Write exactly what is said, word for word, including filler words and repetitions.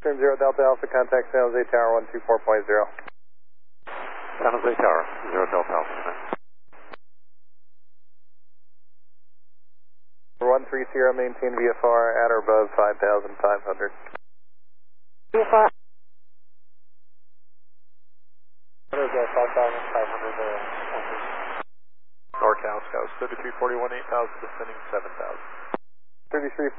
Turn zero Delta Alpha, contact San Jose Tower one two four point zero. San Jose Tower, zero Delta Alpha. one three zero, maintain V F R at or above five thousand five hundred. V F R. five thousand five hundred, NorCal, Scout, thirty-three forty-one, eight thousand, descending seven thousand. thirty-three